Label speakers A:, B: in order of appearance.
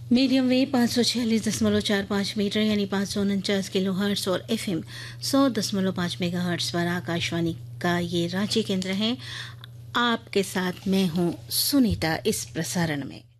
A: Medium wave 546.45 metre यानी 549 kilo hertz और FM 100.5 mega hertz पर आकाशवाणी का ये रांची केंद्र है। आपके साथ मैं हूँ सुनीता इस प्रसारण में।